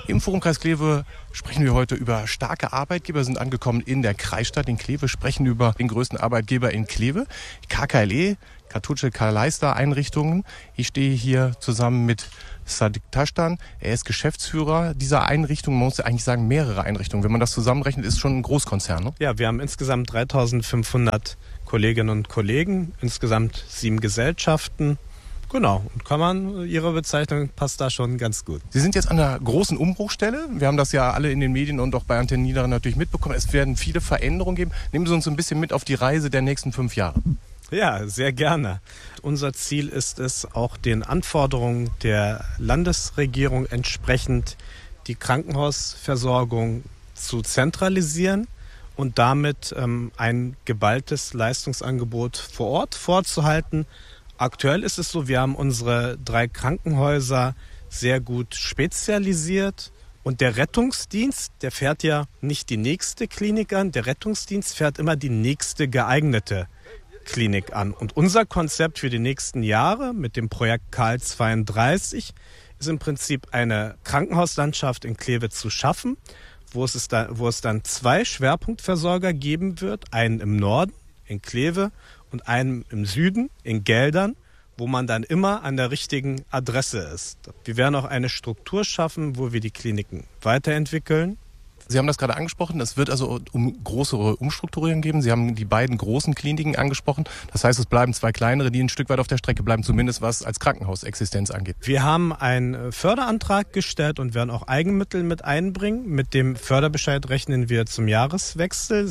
Im Forumkreis Kleve sprechen wir heute über starke Arbeitgeber, sind angekommen in der Kreisstadt in Kleve, sprechen über den größten Arbeitgeber in Kleve, KKLE, Katholische Karl-Leister-Einrichtungen. Ich stehe hier zusammen mit Sadiq Taştan. Er ist Geschäftsführer dieser Einrichtung. Man muss ja eigentlich sagen, mehrere Einrichtungen. Wenn man das zusammenrechnet, ist schon ein Großkonzern. Ne? Ja, wir haben insgesamt 3.500 Kolleginnen und Kollegen, insgesamt 7 Gesellschaften. Genau, und Ihre Bezeichnung passt da schon ganz gut. Sie sind jetzt an einer großen Umbruchstelle. Wir haben das ja alle in den Medien und auch bei Antenne Niederrhein natürlich mitbekommen. Es werden viele Veränderungen geben. Nehmen Sie uns ein bisschen mit auf die Reise der nächsten 5 Jahre. Ja, sehr gerne. Unser Ziel ist es, auch den Anforderungen der Landesregierung entsprechend die Krankenhausversorgung zu zentralisieren und damit ein geballtes Leistungsangebot vor Ort vorzuhalten. Aktuell ist es so, wir haben unsere 3 Krankenhäuser sehr gut spezialisiert. Und der Rettungsdienst, der fährt ja nicht die nächste Klinik an, der Rettungsdienst fährt immer die nächste geeignete Klinik an. Und unser Konzept für die nächsten Jahre mit dem Projekt Karl 32 ist im Prinzip eine Krankenhauslandschaft in Kleve zu schaffen, wo es dann 2 Schwerpunktversorger geben wird, einen im Norden in Kleve und einen im Süden in Geldern, wo man dann immer an der richtigen Adresse ist. Wir werden auch eine Struktur schaffen, wo wir die Kliniken weiterentwickeln. Sie haben das gerade angesprochen, es wird also größere Umstrukturierungen geben. Sie haben die beiden großen Kliniken angesprochen. Das heißt, es bleiben 2 kleinere, die ein Stück weit auf der Strecke bleiben, zumindest was als Krankenhausexistenz angeht. Wir haben einen Förderantrag gestellt und werden auch Eigenmittel mit einbringen. Mit dem Förderbescheid rechnen wir zum Jahreswechsel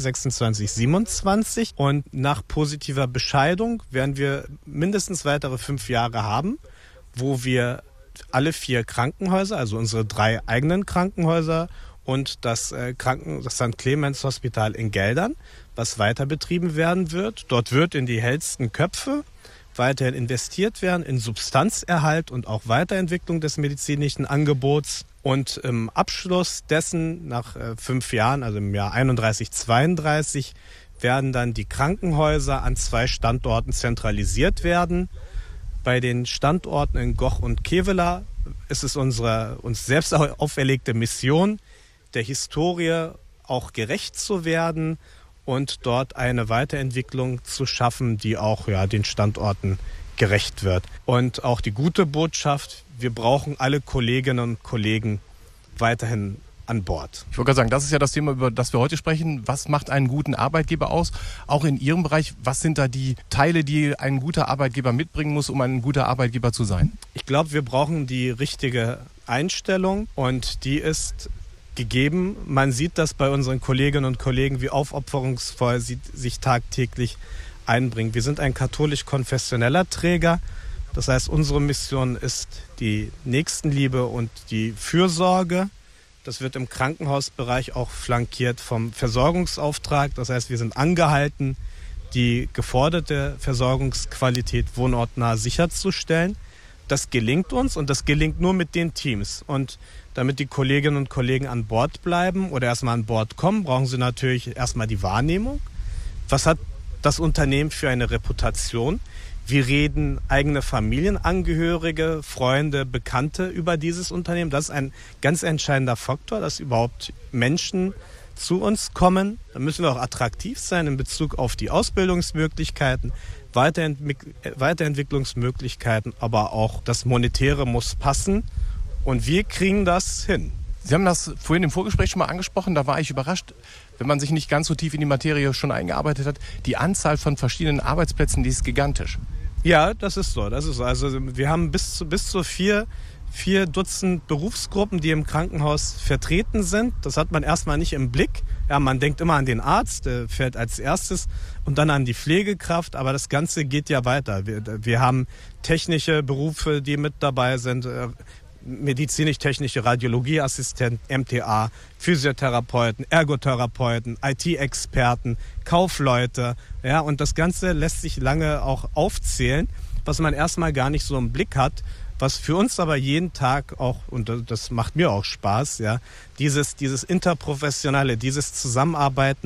26/27. Und nach positiver Bescheidung werden wir mindestens weitere 5 Jahre haben, wo wir alle 4 Krankenhäuser, also unsere 3 eigenen Krankenhäuser, und das St. Clemens Hospital in Geldern, was weiter betrieben werden wird. Dort wird in die hellsten Köpfe weiterhin investiert werden, in Substanzerhalt und auch Weiterentwicklung des medizinischen Angebots. Und im Abschluss dessen, nach 5 Jahren, also im Jahr 31, 32, werden dann die Krankenhäuser an 2 Standorten zentralisiert werden. Bei den Standorten in Goch und Kevela ist es unsere uns selbst auferlegte Mission, der Historie auch gerecht zu werden und dort eine Weiterentwicklung zu schaffen, die auch den Standorten gerecht wird. Und auch die gute Botschaft, wir brauchen alle Kolleginnen und Kollegen weiterhin an Bord. Ich wollte gerade sagen, das ist ja das Thema, über das wir heute sprechen. Was macht einen guten Arbeitgeber aus? Auch in Ihrem Bereich, was sind da die Teile, die ein guter Arbeitgeber mitbringen muss, um ein guter Arbeitgeber zu sein? Ich glaube, wir brauchen die richtige Einstellung und die ist gegeben. Man sieht das bei unseren Kolleginnen und Kollegen, wie aufopferungsvoll sie sich tagtäglich einbringen. Wir sind ein katholisch-konfessioneller Träger. Das heißt, unsere Mission ist die Nächstenliebe und die Fürsorge. Das wird im Krankenhausbereich auch flankiert vom Versorgungsauftrag. Das heißt, wir sind angehalten, die geforderte Versorgungsqualität wohnortnah sicherzustellen. Das gelingt uns und das gelingt nur mit den Teams. Und damit die Kolleginnen und Kollegen an Bord bleiben oder erstmal an Bord kommen, brauchen sie natürlich erstmal die Wahrnehmung. Was hat das Unternehmen für eine Reputation? Wie reden eigene Familienangehörige, Freunde, Bekannte über dieses Unternehmen? Das ist ein ganz entscheidender Faktor, dass überhaupt Menschen zu uns kommen. Da müssen wir auch attraktiv sein in Bezug auf die Ausbildungsmöglichkeiten, Weiterentwicklungsmöglichkeiten, aber auch das Monetäre muss passen. Und wir kriegen das hin. Sie haben das vorhin im Vorgespräch schon mal angesprochen, da war ich überrascht, wenn man sich nicht ganz so tief in die Materie schon eingearbeitet hat. Die Anzahl von verschiedenen Arbeitsplätzen, die ist gigantisch. Ja, das ist so. Also wir haben bis zu 4 Dutzend Berufsgruppen, die im Krankenhaus vertreten sind. Das hat man erstmal nicht im Blick. Ja, man denkt immer an den Arzt, der fährt als erstes, und dann an die Pflegekraft. Aber das Ganze geht ja weiter. Wir haben technische Berufe, die mit dabei sind. Medizinisch-technische Radiologieassistent, MTA, Physiotherapeuten, Ergotherapeuten, IT-Experten, Kaufleute. Ja, und das Ganze lässt sich lange auch aufzählen, was man erstmal gar nicht so im Blick hat, was für uns aber jeden Tag auch, und das macht mir auch Spaß, ja, dieses Interprofessionelle, dieses Zusammenarbeiten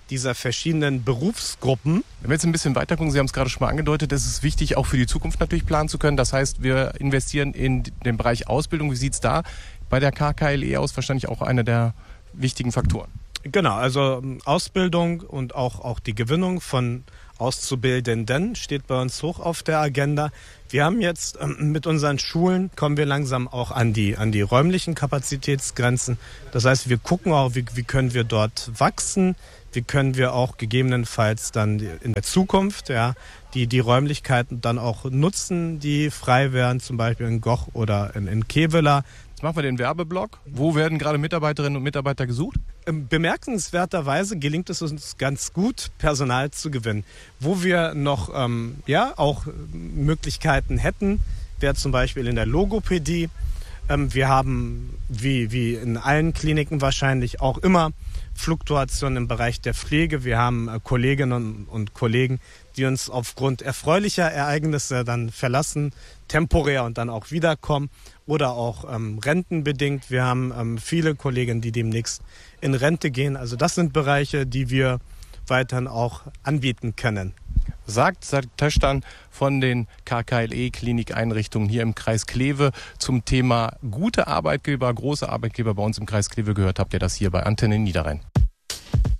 dieser verschiedenen Berufsgruppen. Wenn wir jetzt ein bisschen weiter gucken, Sie haben es gerade schon mal angedeutet, es ist wichtig, auch für die Zukunft natürlich planen zu können. Das heißt, wir investieren in den Bereich Ausbildung. Wie sieht es da bei der KKLE aus? Wahrscheinlich auch einer der wichtigen Faktoren. Genau, also Ausbildung und auch die Gewinnung von Auszubildenden steht bei uns hoch auf der Agenda. Wir haben jetzt mit unseren Schulen, kommen wir langsam auch an die räumlichen Kapazitätsgrenzen. Das heißt, wir gucken auch, wie können wir dort wachsen, wie können wir auch gegebenenfalls dann in der Zukunft die Räumlichkeiten dann auch nutzen, die frei wären, zum Beispiel in Goch oder in Kevela. Jetzt machen wir den Werbeblock. Wo werden gerade Mitarbeiterinnen und Mitarbeiter gesucht? Bemerkenswerterweise gelingt es uns ganz gut, Personal zu gewinnen. Wo wir noch auch Möglichkeiten hätten, wäre zum Beispiel in der Logopädie. Wir haben, wie in allen Kliniken wahrscheinlich, auch immer Fluktuationen im Bereich der Pflege. Wir haben Kolleginnen und Kollegen, die uns aufgrund erfreulicher Ereignisse dann verlassen, temporär und dann auch wiederkommen oder auch rentenbedingt. Wir haben viele Kollegen, die demnächst in Rente gehen. Also das sind Bereiche, die wir weiterhin auch anbieten können. Sagt Töstern von den KKLE-Klinikeinrichtungen hier im Kreis Kleve zum Thema gute Arbeitgeber, große Arbeitgeber bei uns im Kreis Kleve. Gehört habt ihr das hier bei Antenne Niederrhein.